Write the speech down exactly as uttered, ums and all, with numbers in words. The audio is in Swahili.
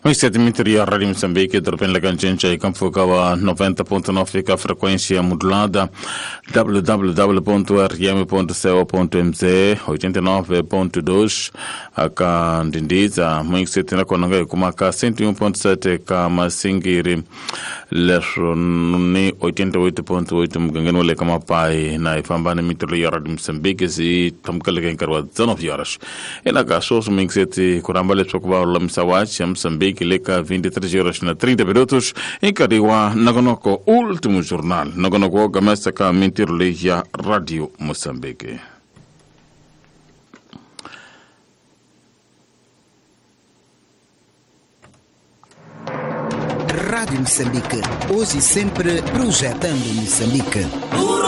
sete metri a Rádio Moçambique, Dropem Laganjencha e Campogawa noventa ponto nove a frequência modulada, w w w ponto r m ponto co ponto m z, oitenta e nove ponto dois a Candindiza, sete na Konanga Kumaka cento e um ponto sete ka Masingiri, Leroni oitenta e oito ponto oito Mgangano le kama pai na ifambane mitro ya Rádio Moçambique si tamkaleka inkarwa dezenove horas. Ela ka source sete kurambale tsokuwa la msawachi ya Moçambique leka vinte e três horas na trinta minutos enkariwa nagonoko último jornal nagonoko gamesa ka mentiro le ya Radio Moçambique. Rádio Moçambique, hoje e sempre projetando Moçambique.